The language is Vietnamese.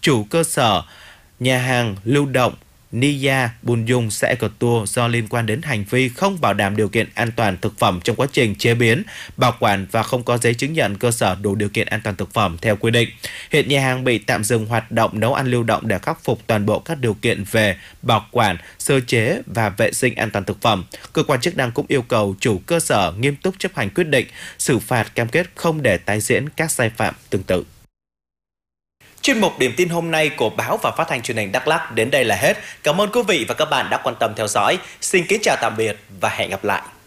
chủ cơ sở nhà hàng lưu động Nia Bun Dung sẽ có tour do liên quan đến hành vi không bảo đảm điều kiện an toàn thực phẩm trong quá trình chế biến, bảo quản và không có giấy chứng nhận cơ sở đủ điều kiện an toàn thực phẩm theo quy định. Hiện nhà hàng bị tạm dừng hoạt động nấu ăn lưu động để khắc phục toàn bộ các điều kiện về bảo quản, sơ chế và vệ sinh an toàn thực phẩm. Cơ quan chức năng cũng yêu cầu chủ cơ sở nghiêm túc chấp hành quyết định, xử phạt, cam kết không để tái diễn các sai phạm tương tự. Chuyên mục điểm tin hôm nay của báo và phát thanh truyền hình Đắk Lắk đến đây là hết. Cảm ơn quý vị và các bạn đã quan tâm theo dõi. Xin kính chào tạm biệt và hẹn gặp lại.